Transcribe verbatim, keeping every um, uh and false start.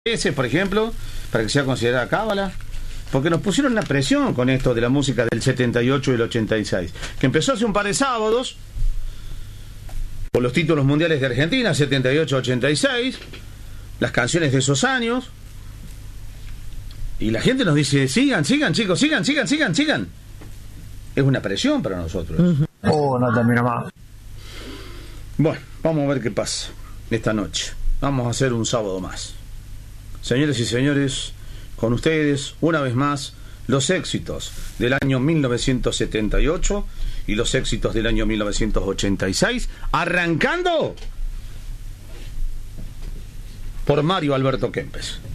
ese, por ejemplo, para que sea considerada cábala, porque nos pusieron una presión con esto de la música del setenta y ocho y el ochenta y seis, que empezó hace un par de sábados con los títulos mundiales de Argentina, setenta y ocho ochenta y seis, las canciones de esos años, y la gente nos dice, sigan, sigan, chicos, sigan, sigan, sigan, sigan. Es una presión para nosotros. Uh-huh. Oh, no termina más. Bueno, vamos a ver qué pasa esta noche. Vamos a hacer un sábado más. Señores y señores, con ustedes, una vez más, los éxitos del año mil novecientos setenta y ocho y los éxitos del año mil novecientos ochenta y seis, arrancando por Mario Alberto Kempes.